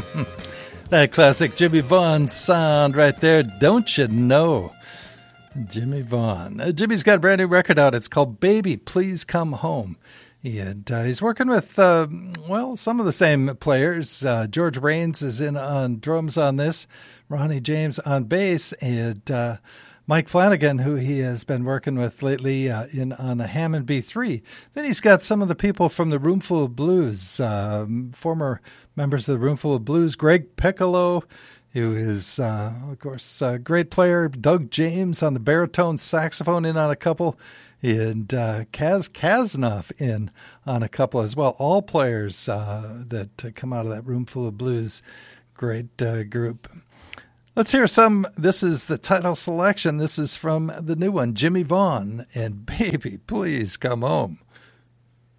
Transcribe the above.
That classic Jimmy Vaughn sound right there, don't you know? Jimmy Vaughn. Jimmy's got a brand new record out. It's called Baby, Please Come Home. And he's working with, some of the same players. George Rains is in on drums on this, Ronnie James on bass, and Mike Flanagan, who he has been working with lately on the Hammond B3. Then he's got some of the people from the Roomful of Blues, former members of the Roomful of Blues, Greg Piccolo, who is, of course, a great player, Doug James on the baritone saxophone in on a couple, and Kaz Kasnoff in on a couple as well. All players that come out of that Roomful of Blues. Great group. Let's hear some. This is the title selection. This is from the new one, Jimmy Vaughn and Baby, Please Come Home.